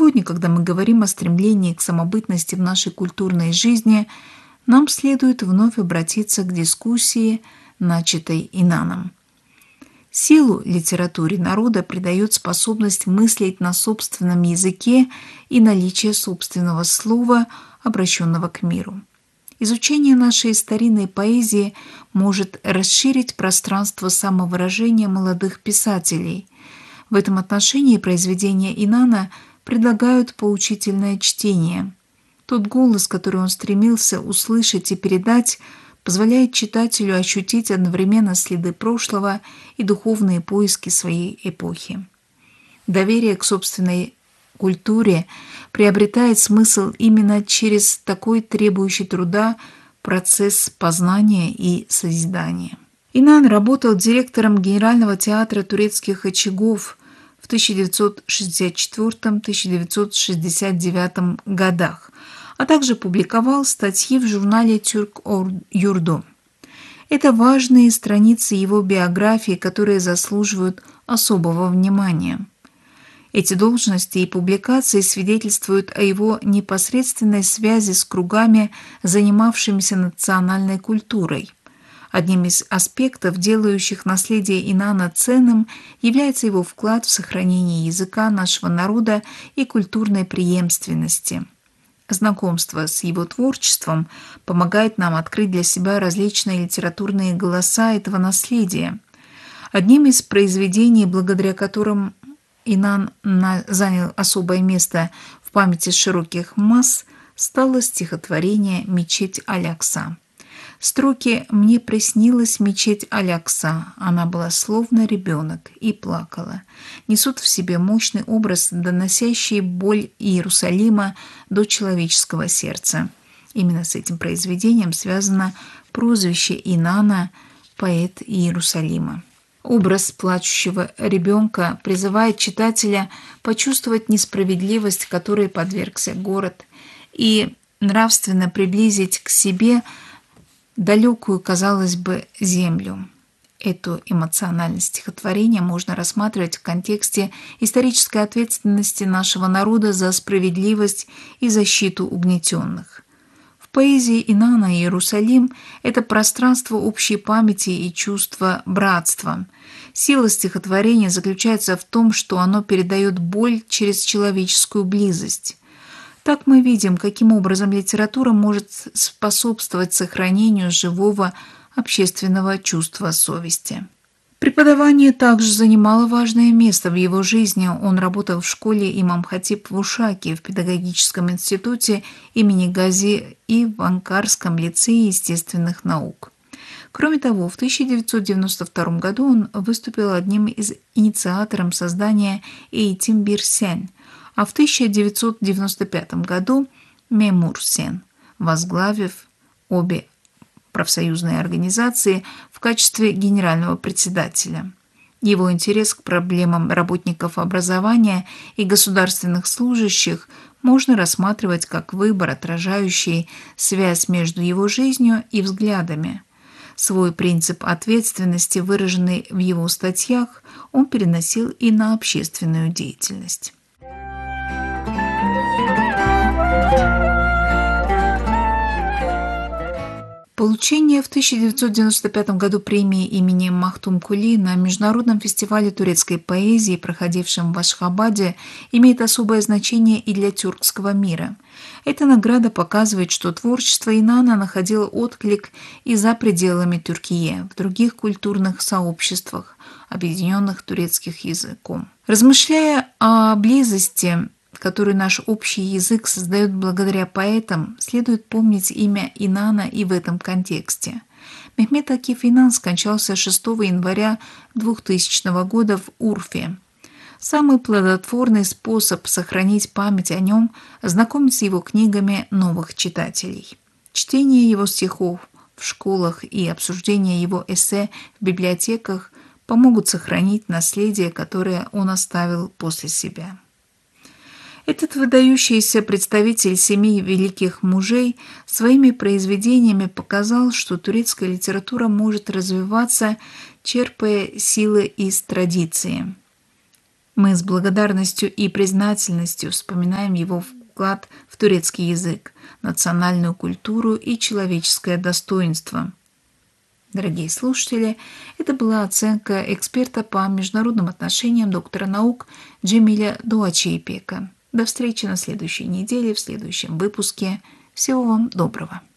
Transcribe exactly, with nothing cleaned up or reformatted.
Сегодня, когда мы говорим о стремлении к самобытности в нашей культурной жизни, нам следует вновь обратиться к дискуссии, начатой Инаном. Силу литературе народа придает способность мыслить на собственном языке и наличие собственного слова, обращенного к миру. Изучение нашей старинной поэзии может расширить пространство самовыражения молодых писателей. В этом отношении произведения Инана предлагают поучительное чтение. Тот голос, который он стремился услышать и передать, позволяет читателю ощутить одновременно следы прошлого и духовные поиски своей эпохи. Доверие к собственной культуре приобретает смысл именно через такой требующий труда процесс познания и созидания. Инан работал директором Генерального театра турецких очагов в тысяча девятьсот шестьдесят четвёртом — тысяча девятьсот шестьдесят девятом годах, а также публиковал статьи в журнале «Türk-Yurdu». Это важные страницы его биографии, которые заслуживают особого внимания. Эти должности и публикации свидетельствуют о его непосредственной связи с кругами, занимавшимися национальной культурой. Одним из аспектов, делающих наследие Инана ценным, является его вклад в сохранение языка нашего народа и культурной преемственности. Знакомство с его творчеством помогает нам открыть для себя различные литературные голоса этого наследия. Одним из произведений, благодаря которым Инан занял особое место в памяти широких масс, стало стихотворение «Мечеть Алякса». Строки «Мне приснилась мечеть Алякса, она была словно ребенок и плакала» несут в себе мощный образ, доносящий боль Иерусалима до человеческого сердца. Именно с этим произведением связано прозвище Инана «Поэт Иерусалима». Образ плачущего ребенка призывает читателя почувствовать несправедливость, которой подвергся город, и нравственно приблизить к себе далекую, казалось бы, землю. Эту эмоциональность стихотворения можно рассматривать в контексте исторической ответственности нашего народа за справедливость и защиту угнетенных. В поэзии Инана Иерусалим – это пространство общей памяти и чувства братства. Сила стихотворения заключается в том, что оно передает боль через человеческую близость. Так мы видим, каким образом литература может способствовать сохранению живого общественного чувства совести. Преподавание также занимало важное место в его жизни. Он работал в школе имам Хатиб в Ушаке, в педагогическом институте имени Гази и в Анкарском лицее естественных наук. Кроме того, в тысяча девятьсот девяносто втором году он выступил одним из инициаторов создания Эйтим Бир Сен, а в тысяча девятьсот девяносто пятом году Мемур Сен, возглавив обе профсоюзные организации в качестве генерального председателя. Его интерес к проблемам работников образования и государственных служащих можно рассматривать как выбор, отражающий связь между его жизнью и взглядами. Свой принцип ответственности, выраженный в его статьях, он переносил и на общественную деятельность. Получение в тысяча девятьсот девяносто пятом году премии имени Махтум Кули на Международном фестивале турецкой поэзии, проходившем в Ашхабаде, имеет особое значение и для тюркского мира. Эта награда показывает, что творчество Инана находило отклик и за пределами Тюркии, в других культурных сообществах, объединенных турецких языком. Размышляя о близости, которую наш общий язык создает благодаря поэтам, следует помнить имя Инана и в этом контексте. Мехмед Акиф Инан скончался шестого января двухтысячного года в Урфе. Самый плодотворный способ сохранить память о нем – знакомить с его книгами новых читателей. Чтение его стихов в школах и обсуждение его эссе в библиотеках помогут сохранить наследие, которое он оставил после себя. Этот выдающийся представитель семи великих мужей своими произведениями показал, что турецкая литература может развиваться, черпая силы из традиции. Мы с благодарностью и признательностью вспоминаем его вклад в турецкий язык, национальную культуру и человеческое достоинство. Дорогие слушатели, это была оценка эксперта по международным отношениям, доктора наук Джемиля Дуачиепека. До встречи на следующей неделе, в следующем выпуске. Всего вам доброго.